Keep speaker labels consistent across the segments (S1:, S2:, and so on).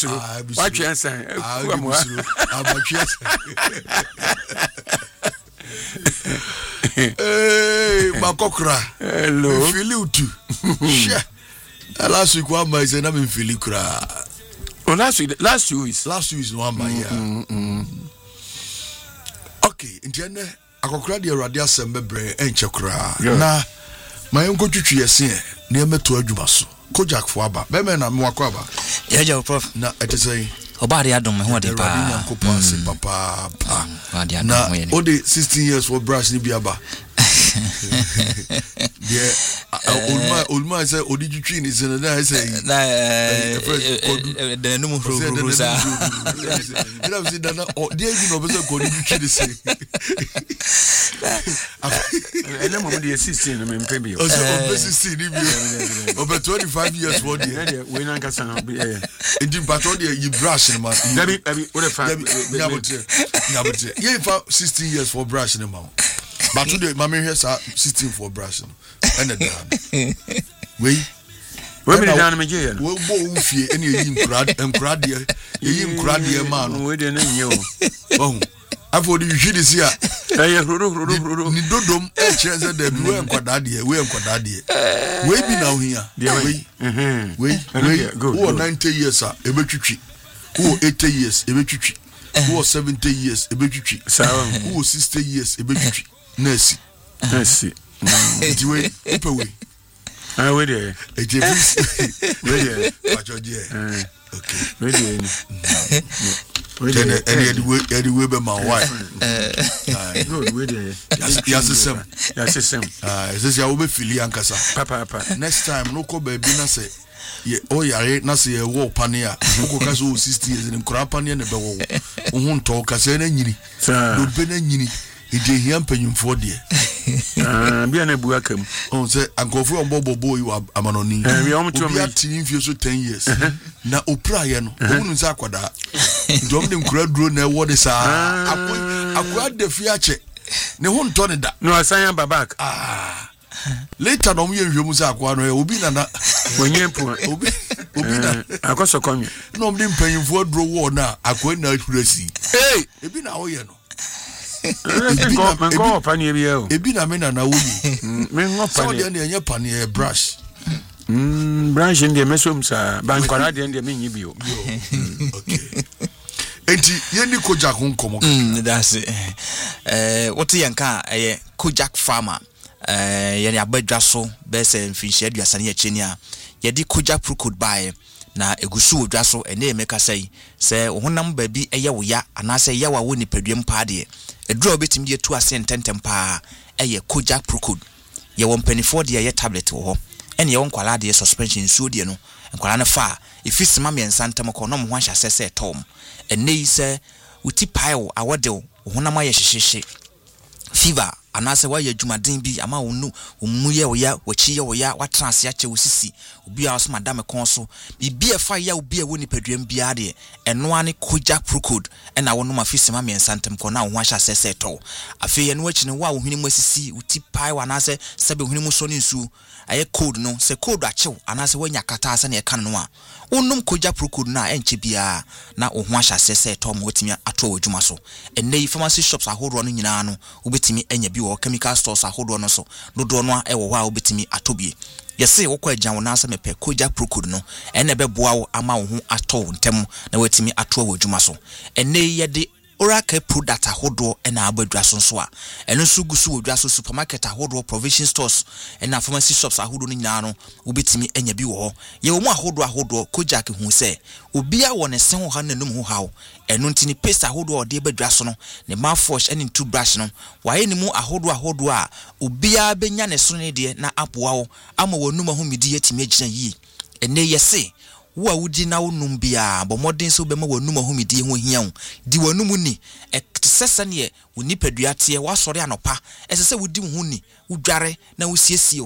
S1: busuru. Watch your answer.
S2: Hey, Makokra.
S1: Hello.
S2: Feel you too. Last week one by say na me feel you kra.
S1: Oh, last week is
S2: one by yeah. Okay, intene akokra de Awurade asem bebre enche kra. Na my uncle twitwi yesi na emeto adwuma so. Kojak fo aba. Be me na me wakọ aba.
S3: Yeah, your prof.
S2: Na etesey
S3: Obadi adom me ho de pa.
S2: Papa. Na o de 16 years for brush ni bi aba. Yeah, Ulma say odijutwi ni se na say
S3: the no mu sa.
S2: You see that there you know person odijutwi ni se.
S1: Ele mo de 16 na me mpembi.
S2: O say 16 ni bi. Over 25 years for there.
S1: We na nkasa na be eh.
S2: Ndi patron there you brush ni man.
S1: Dabi what the fact.
S2: Nyabote. You for 16 years for brush ni man. But today, my man has 16 for brushing. And a damn. Wait.
S1: Where did I make you?
S2: Well, Wolfie, and you crowd and crowd here. You crowd here, man.
S1: We didn't know.
S2: Oh, I thought you should see.
S1: Dodom,
S2: chance that we are quadadia. We are quadadia. Wait be now here. Wait. Who are 90 years, sir? A betri. Who 80 years? A betri. Who are 70 years? A betri. Who 60 years? A betri. Nurse. Anyway, away.
S1: I wait there.
S2: Okay. Anyway, be my wife.
S1: Good, wait there.
S2: Yes, sir. This I will be feeling Ankasa.
S1: Papa.
S2: Next time, no ko baby na say. Ye oh yare na say wo pania. No ko kaso 60 years in kura pania ne be wo. Wo nto kasa na nyini. Do be na nyini. Ije hiam penyumfo de
S1: bia na buakam
S2: on say ankofo ombobo you amanoni
S1: we am to me
S2: tin fie so 10 years na opra ye no wonu nsa akwada ndom de nkura duro na ewo de saa akwa de fie ache ne ho nto ne da
S1: no asan babak
S2: later no ye hwemu sa akwa no obi na
S1: wonyempo
S2: obi na
S1: akoso konye
S2: no de penyumfo duro wo na akwa na ahurasi ebi na wo ye no
S1: Mengo panie bi e.
S2: Ebi na me na na wuyi.
S1: Mengo panie.
S2: So de na enye panie brush.
S1: Brush ndi mesom sa bankwara de ndi menyi bi o.
S2: Okay. Enti ye ni Kojak nkomo.
S3: That's what yanka Kojak farmer. Ye ni abadwa so be se mfinhye aduasa ne acheni a ye di Kojak Procode buy na egusu odwa so ene emeka sei se honam ba bi eye wo ya anase ye wa wo ni padwem paade edro obetim de tu ase ntentem pa eye Kojak Procode ye won penifo de ye tablet wo ho ene ye won kwala de suspension suo de no nkwala ne fa ifisima me nsantem ko no mo hwa se tom ene yi se uti pile awode honam aye hyehyehye fever anase wa ya dwumaden bi ama wonu omuye wo ya wachi ye wo ya watrans ya che wosisi obi a so madam kon so bibia fa ya obi a woni padwam bia de eno ane Kojak Procode ena wono mafisima me nsantem ko na wo hwa se to afi ye no achi ne wa wo hwini masisi uti pai wa anase sebe hwini mu so ne nsu aye code no se code achew anase wanya kata ase na e kan no a wonum Kojak Procode na enche bia na wo hwa se to mo otimi ato adwuma so enne pharmacy shops ahoro no nyina no obetimi enya bi wo chemical stores ahodo no so dodo no e wo hwa obetimi atobie yesi wo kwa agyan wo na asa mepe Kojak Procode no ene beboa wo ama wo ho ato ntem na wetimi ato adwuma so enne yede Oraka product ahodo ena abadwa so a eno so gusu odwa so supermarket ahodo provision stores ena pharmacy shops ahodo no nyina no obetimi enya bi wo ho ye wo mu ahodo Kojak hu se obi a wo ne se ho ha nanum ho hawo eno ntini paste ahodo ode badwa so no ne mouthwash ene toothbrush no waye ni mu ahodo a obi a benya ne so ne de na apoa wo ama wonum ho midi yetimi agina yi ene yese wo awudi na wonum bia bomodin so bema wanum ahomidi ho hia wo di wanum ni sese ne woni padua te wasore anopa esese wodi ho ni wudware na wosiesie ho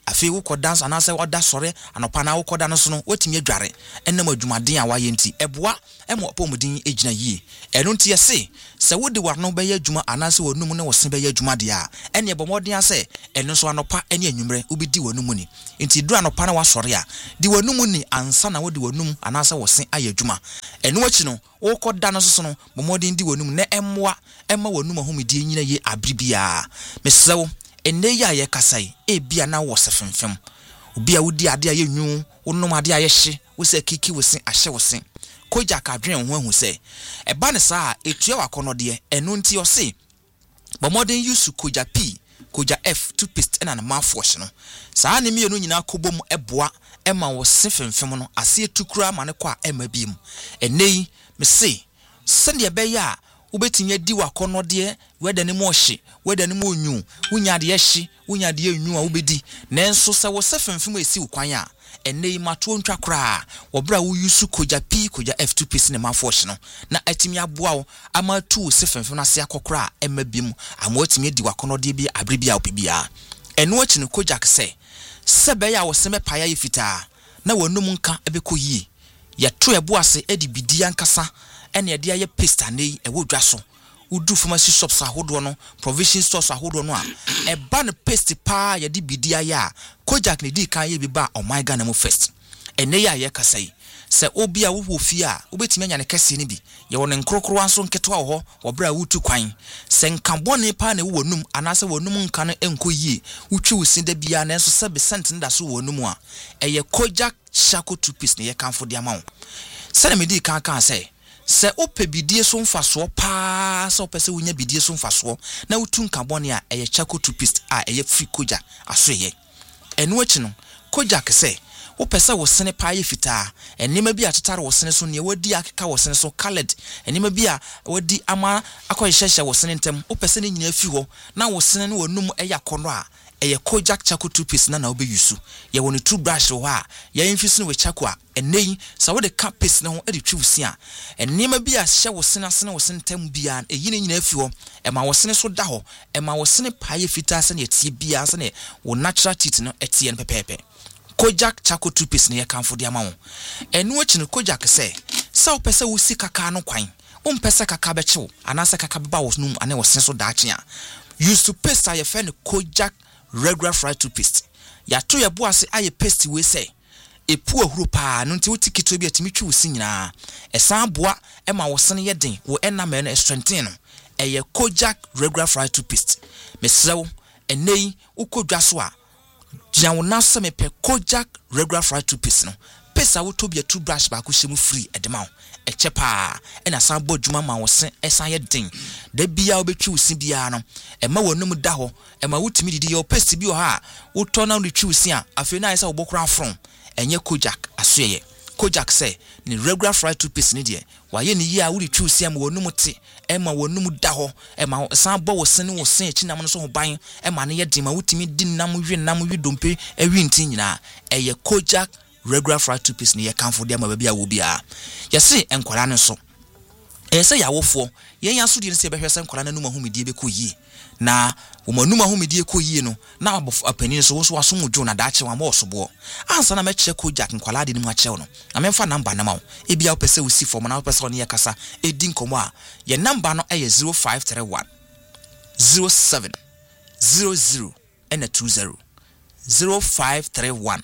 S3: afi wo kɔ dance anase wo da sɔre anopa na wo kɔ da no so no watimi adware enam adwumaden a waye nti eboa emo apomudin egina yie eno nti yɛse sɛ wode warno bɛyɛ adwuma anase wonum ne wo se bɛyɛ adwuma de a ene ebomɔden ase eno so anopa ene anwumre wobedi wonum ni nti duru anopa na wasɔre a di wonum ni ansa na wode wonum anase wo se ayɛ adwuma eno achi no wo kɔ da no so no bomɔden di wonum ne emmoa emma wonum ahomedie nyina ye abribia mesewo ene ya ye kasai bia na wo sefemfem obi a wodi ade a ye nwu wonom ade a ye hye wo se kiki wo se ahye wo se koja ka dwen ho ahu se eba ne saa etua wakono de eno nti o se bomodern use koja P koja F toothpaste na na mouthwash no saa ne mienu nyina kobom eboa ema wo sefemfem no ase etukura ma ne kwa ema biem enei me se sende beya ubetinya di wakono de weda ne mo hye weda ne mo onyu wunya de hye wunya de enyu a ubedi nenso se wo sefemfem esi ukwan a enei mato ntwa kra wo bra wo yusu koja P koja F2 piece ne mafwash no na atimi aboa wo ama tu sefemfem na se akokra emabim ama atimi di wakono de bi abribia opibia eno achi no koja kse sebe ya wo seme paya yefita na wonum nka ebekoyi ya to eboase edi bidi ankasa ene de aye paste anei ewo dwa so udu pharmacy shops ahodo no provision stores ahodo no a eba no paste pa ya di bidi aya kojak ne di kan ye bi ba oh my god na mo first ene ya ye kasai se obi a wo fi a obetimi anya ne kase ne bi ye wo ne nkrokro anso nketo ho wo bra wutu kwan se nkambone pa na wo num anase wo num nka no enkoyie wutwi wusin da bia na enso 7% nda so wo num a eye kojak shako toothpaste ne ye kanfo de ama wo se na me di kan se se ope bidie so mfaso pa se opese wunya bidie so mfaso na wutu nkabone a eye chako toothpaste a eye free koja aso ye eno achi no koja kese opese wo sene pa ye fita enema bi atetare wo sene so ne wadi akeka wo sene so colored enema bi a wadi ama akoyehyehe wo sene ntem opese ne nyina afi ho na wo sene ne wonum eya kono a eye kojak chako toothpaste na obeyusu ye woni toothbrush ho a ye mfisi we chako a enei sa wo de ka paste ne ho edi twiwusi a enema bi a hye wo sene asene wo sentem bia eyine nyina afi ho e ma wo sene so da ho e ma wo sene pa ye fita sene etie bia sene wo natural teeth no etie pepepe kojak chako toothpaste ne ye kanfo de ama wo enu achi no kojak se sa opese wo si kaka no kwan wo mpese kaka be chew anase kaka be ba wo num ane wo sene so da achi a use to paste a ye fe ne kojak regular fried toothpaste ya to ye boase aye paste we say epu ahuru pa no nti wutikito bi atimi twi wusi nyina esan boa e ma wo sene ye den wo enam no strengthen no eye kojak regular fried toothpaste mesrew enei ukodwa so a gyan wo na se mepe kojak regular fried toothpaste no pesa wo to bi toothbrush ba ko hyemu free edema wo echepa ena san bo djuma ma wo se esan ye den da bia wo betwi wusi bia no e ma wonum da ho e ma wutimi didi yo paste bi o ha wo to na wo twi wusi a afi na isa wo bokura from enye kojak asoye kojak say ni regular fried toothpaste ni de wa ye ni yi a wo twi wusi am wonum te e ma wonum da ho e ma san bo wo se ne wo se echi nam no so ho ban e ma ne ye den ma wutimi di nam wi dompe e wi ntin nyina eye kojak regular fried toothpaste ni ye kanfo de ma ba bia wo bia yesi enkwara ne so se ya wofo yen ya so de se behwese enkwara na numa humidie be koyi na wo manuma humidie koyi no na abof apani so wo so waso mudwo na daache wa ma osobo ansa na meche kojak enkwara de ni mu ache no na memfa number na ma wo e bia wo pese wo si form na wo pese oni ye kasa edi nkomo a ye number no eye 0531 07 00 and 20 0531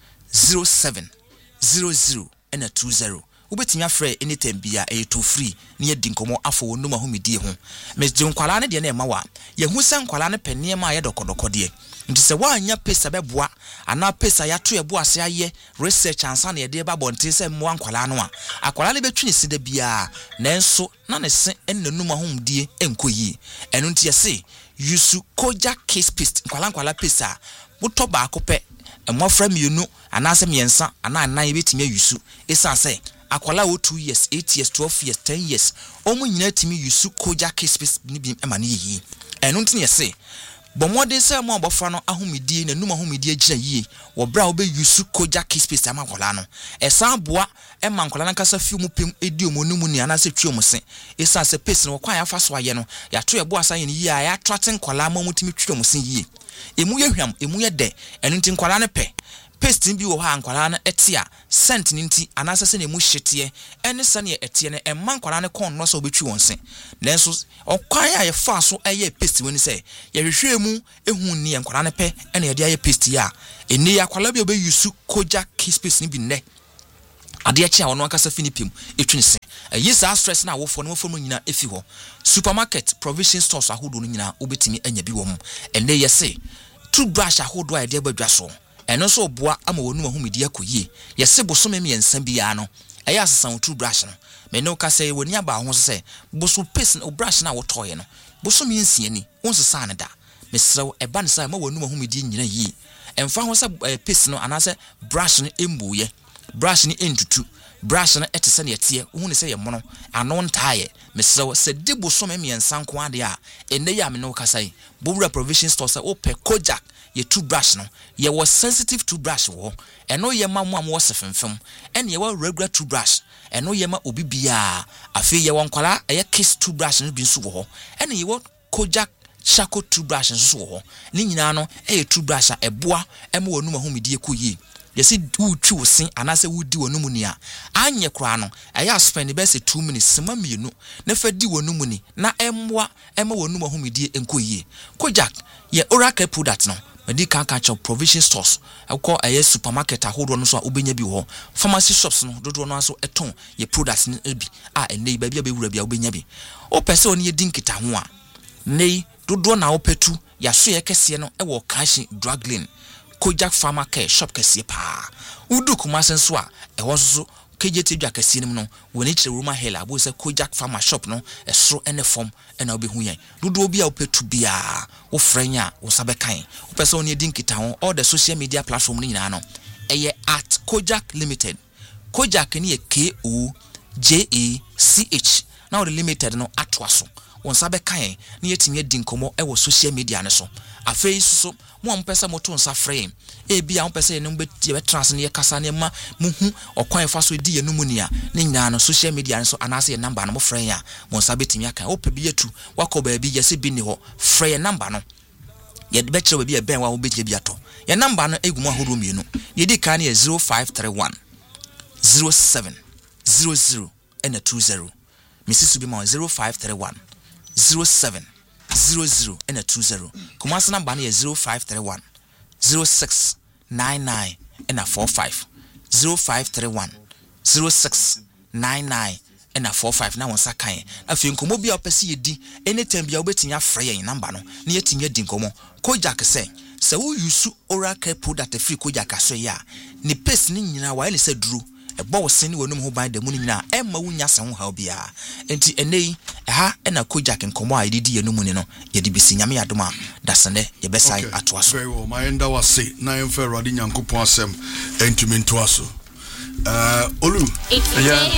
S3: 0700 and 20 ubetimi afre anytime bia e to free na ye dinkomo afo wonum ahomedie ho mesje nkwala ne de na emawa ye hu se nkwala ne pene ma ye dokodoko de nti se wa anya pesa beboa ana pesa ya to ebo ase aye research ansa na ye de ba bonte se mo nkwala no a akwala ne betwini sida bia nanso na ne se ennanum ahomedie enkoyi eno nti ye se yusu kojak case paste nkwala pesa buto ba akopɛ emofra mienu anase miensa ana anan betimi ayusu esa se akwala o 2 years 8 years 12 years 10 years omu nyina timi yusu kojak case paste ni bi ema ne yi eno ntine se bomode se mo abofra no ahomedie na num ahomedie gina yi wo bra wo be yusu kojak case paste ama akwala no esa boa ema akwala na kasa fi mu pem edi omonum ni anase twi omse esa se paste no kwa ya fa so aye no ya to ebo asan yi ya ya tratin kwala ma mutimi twi omse yi emu ye hwam emu ye de eno nti nkwala ne pe paste bi wo ha nkwala na etia scent nti anasa se na emu hyete ene se na etie ne emma nkwala ne kon no so obetwi wonse nanso okwan a ye fa so eye paste woni se ye hwehwe emu ehu ni nkwala ne pe ene ye de aye paste ya eni ya kwala bi obeyusu Kojak paste ni bi ne ade a chia wono akasa finipim etwini se yisa stress na wofo no wofo nyina efi ho supermarket provision stores ahodo no nyina obetimi anya bi wo mu ene yese toothbrush ahodo a de badwa so eno so boa ama wonu ahumidi akoyie yese bosome miensa bia no eya asesa toothbrush no me no ka say woni aba ho se boso paste no brush na wotoye no bosome nsia ni wonsesa ne da mesrew eba ne sa ma wonu ahumidi nyina yi emfa ho se paste no anase brush no embuye brush ni entutu brush na etese na yete hu ne se ye mono ano ntaaye mesrew se debo so miensa nko ade a enne ya me no kasai bowura provision store se ope Kojak ye toothbrush no ye was sensitive toothbrush wo eno ye ma mo am wo sefemfem ene ye wa regular toothbrush eno ye ma obi bia afi ye won kwala ye kiss toothbrush no bi nso wo ene ye wo Kojak Shako toothbrush nso wo ni nyina no toothbrush a eboa ema wonu mahumidi ekoyi yesi utwi wosin anase wudi wonu ni a anye kra no spend be say 2 minutes sema mienu na fa di wonu ni na emwa ema wonu mahumidi enkoyi Kojak ye oracle product no medi kan provision stores akọ supermarket ahodo no so obenya bi ho pharmacy shops no dodo no aso eton ye products ni bi ene ba bia bewura bia obenya bi o pese oni ye dinkita ho a nei dodo na opetu ya so ye kese no wo cash drug lane Kojak Pharma Care shop kese pa udu kuma senso a wo so KJT dwa kese nim no woni kire Roma Hill abo se Kojak Pharma shop no esro ene form ena obehu yan dodo bia opetu bia wo franya wo sabe kan wo pese oni dinkita ho all the social media platform ni nyina no eye at Kojak Limited Kojak ni e KOJACH now the limited no atwaso won sabe kan ni yetimi dinkomo e wo social media ne so afei so mo ampesa moto nsa frame e bia ampesa ye no be trans ne kasa ne ma muhu okwan fa so di ye no mu ni a ne nyina no social media ne so anase ye number no mo frame ya mo nsa betimi aka opa bi yetu wako ba bi yesi bi ni ho frame number no ye be kire bi e ben wa wo be bi ato ye number no egumu ahoro mienu ye di kan ye 0531 07 00 and 20 Mrs. Subima 0531 07 00 and 20 Kumasi number ni 0531 06 99 and 45 0531 06 99 and 45 na wonsa kan afi nkomo bia opese yedi anytime bia obetinya frɛ yɛn number no na yetinya di nkomo Kojak se wo use oracle product free Kojak aso ya ni paste ni nyina wa ne se duru ebo wo sen wonum ho ban da mu nyina emma wunya se ho ha bia enti enei ha na Kojak nkomo a yedi ye no mu ni no yedi bisi nyame yadoma dasane ye besai atoaso
S2: very well my enda was say na emfa radi nyankopon asem entumi ntoaso Olu
S1: yeah